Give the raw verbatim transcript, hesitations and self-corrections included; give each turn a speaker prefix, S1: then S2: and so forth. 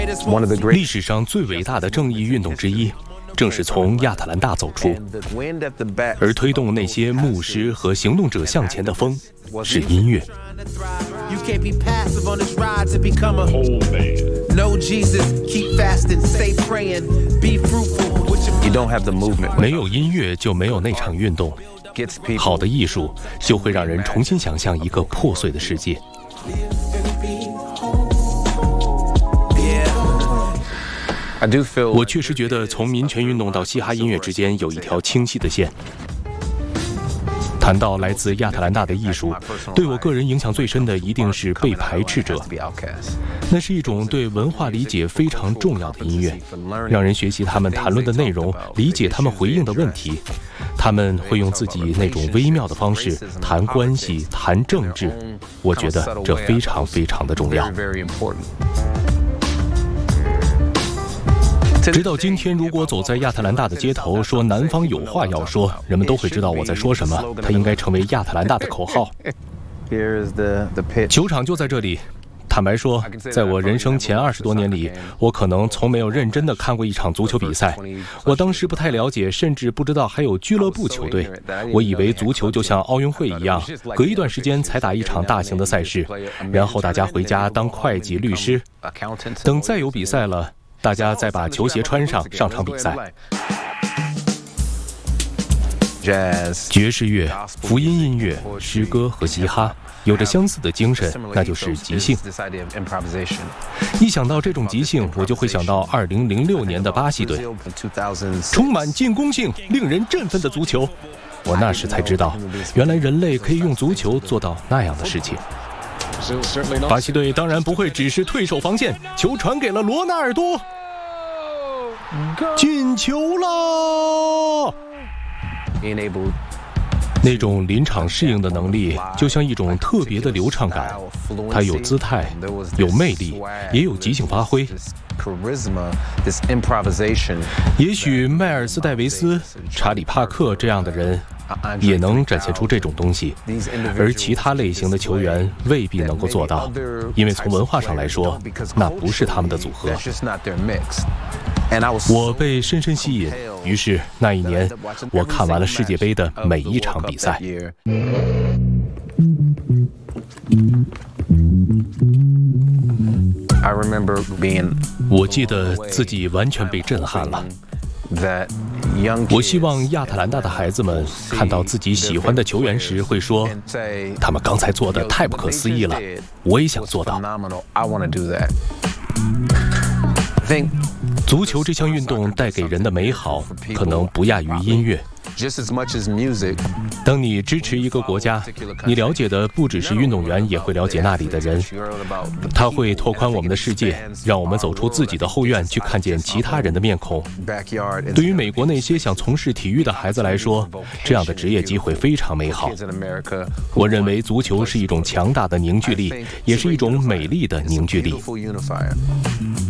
S1: 历史上最伟大的正义运动之一，正是从亚特兰大走出，而推动那些牧师和行动者向前的风是音乐。没有音乐就没有那场运动。好的艺术就会让人重新想象一个破碎的世界。我确实觉得从民权运动到嘻哈音乐之间有一条清晰的线。谈到来自亚特兰大的艺术，对我个人影响最深的一定是被排斥者。那是一种对文化理解非常重要的音乐，让人学习他们谈论的内容，理解他们回应的问题。他们会用自己那种微妙的方式谈关系、谈政治，我觉得这非常非常的重要。直到今天，如果走在亚特兰大的街头，说南方有话要说，人们都会知道我在说什么。它应该成为亚特兰大的口号。球场就在这里。坦白说，在我人生前二十多年里，我可能从没有认真地看过一场足球比赛。我当时不太了解，甚至不知道还有俱乐部球队。我以为足球就像奥运会一样，隔一段时间才打一场大型的赛事，然后大家回家当会计、律师。等再有比赛了，大家再把球鞋穿上，上场比赛。爵士乐、福音音乐、诗歌和嘻哈有着相似的精神，那就是即兴。一想到这种即兴，我就会想到二零零六年的巴西队，充满进攻性、令人振奋的足球。我那时才知道，原来人类可以用足球做到那样的事情。巴西队当然不会只是退守防线，球传给了罗纳尔多，进球了！那种临场适应的能力，就像一种特别的流畅感，它有姿态，有魅力，也有即兴发挥。也许迈尔斯·戴维斯、查理·帕克这样的人也能展现出这种东西，而其他类型的球员未必能够做到，因为从文化上来说，那不是他们的组合。我被深深吸引，于是那一年我看完了世界杯的每一场比赛。我记得自己完全被震撼了。我希望亚特兰大的孩子们看到自己喜欢的球员时会说，他们刚才做的太不可思议了，我也想做到。足球这项运动带给人的美好，可能不亚于音乐。当你支持一个国家，你了解的不只是运动员，也会了解那里的人。他会拓宽我们的世界，让我们走出自己的后院，去看见其他人的面孔。对于美国那些想从事体育的孩子来说，这样的职业机会非常美好。我认为足球是一种强大的凝聚力，也是一种美丽的凝聚力。